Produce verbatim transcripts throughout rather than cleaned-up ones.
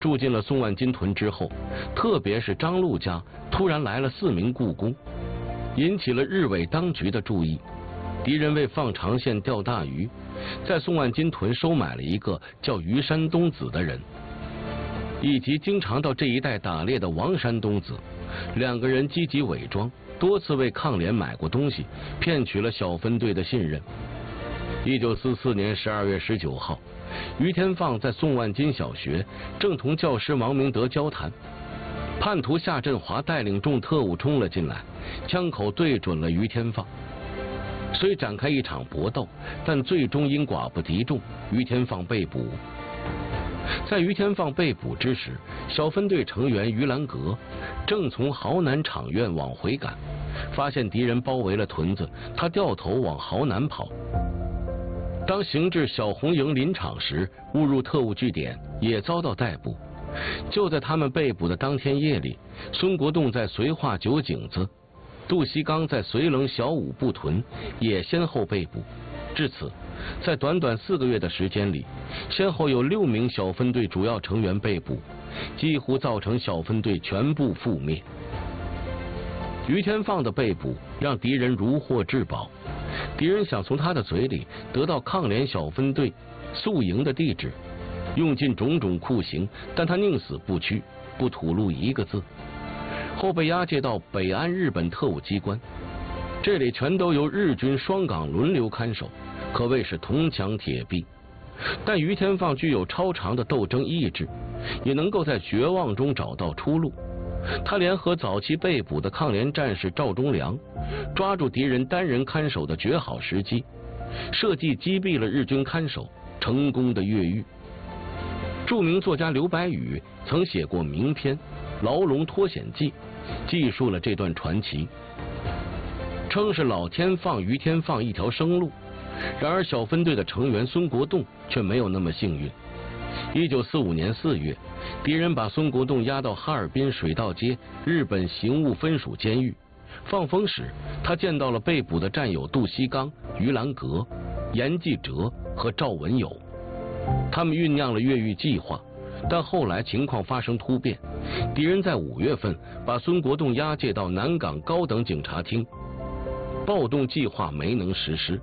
住进了宋万金屯之后，特别是张禄家突然来了四名雇工，引起了日伪当局的注意。敌人为放长线钓大鱼，在宋万金屯收买了一个叫于山东子的人，以及经常到这一带打猎的王山东子。两个人积极伪装，多次为抗联买过东西，骗取了小分队的信任。一九四四年十二月十九号，于天放在宋万金小学正同教师王明德交谈，叛徒夏振华带领众特务冲了进来，枪口对准了于天放。虽展开一场搏斗，但最终因寡不敌众，于天放被捕。在于天放被捕之时，小分队成员于兰阁正从濠南场院往回赶，发现敌人包围了屯子，他掉头往濠南跑。当行至小红营林场时，误入特务据点，也遭到逮捕。就在他们被捕的当天夜里，孙国栋在绥化酒井子，杜锡刚在绥棱小五部屯也先后被捕。至此，在短短四个月的时间里，先后有六名小分队主要成员被捕，几乎造成小分队全部覆灭。于天放的被捕让敌人如获至宝，敌人想从他的嘴里得到抗联小分队宿营的地址，用尽种种酷刑，但他宁死不屈，不吐露一个字。后被押解到北安日本特务机关，这里全都由日军双岗轮流看守，可谓是铜墙铁壁。但于天放具有超长的斗争意志，也能够在绝望中找到出路。他联合早期被捕的抗联战士赵忠良，抓住敌人单人看守的绝好时机，设计击毙了日军看守，成功的越狱。著名作家刘白羽曾写过名篇《牢笼脱险记》，记述了这段传奇，称是老天放于天放一条生路。然而小分队的成员孙国栋却没有那么幸运。一九四五年四月，敌人把孙国栋押到哈尔滨水道街日本刑务分署监狱。放风时，他见到了被捕的战友杜锡刚、于兰阁、严继哲和赵文友，他们酝酿了越狱计划。但后来情况发生突变，敌人在五月份把孙国栋押解到南港高等警察厅，暴动计划没能实施。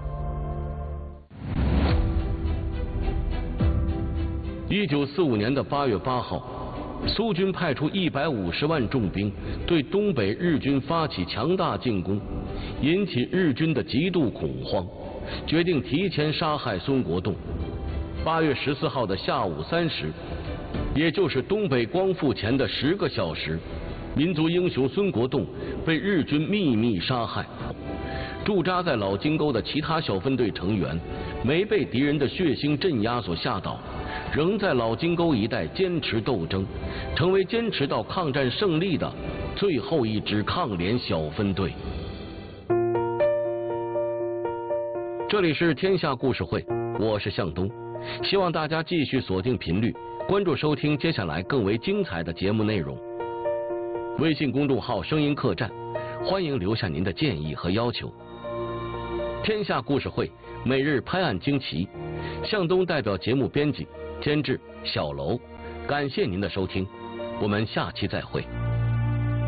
一九四五年的八月八号，苏军派出一百五十万重兵对东北日军发起强大进攻，引起日军的极度恐慌，决定提前杀害孙国栋。八月十四号的下午三时，也就是东北光复前的十个小时，民族英雄孙国栋被日军秘密杀害。驻扎在老金沟的其他小分队成员没被敌人的血腥镇压所吓倒，仍在老金沟一带坚持斗争，成为坚持到抗战胜利的最后一支抗联小分队。这里是天下故事会，我是向东，希望大家继续锁定频率，关注收听接下来更为精彩的节目内容。微信公众号声音客栈，欢迎留下您的建议和要求。天下故事会每日拍案惊奇，向东代表节目编辑监制小楼，感谢您的收听，我们下期再会。